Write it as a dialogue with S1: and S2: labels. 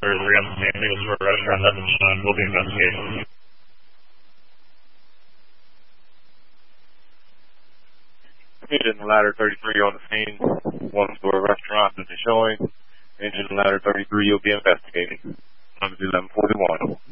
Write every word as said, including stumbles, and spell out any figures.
S1: thirty-three on the San Diego restaurant at the time. We'll be investigating.
S2: Engine ladder thirty-three on the scene. One store restaurant that is showing. Engine ladder thirty-three, you'll be investigating. Time is eleven forty-one.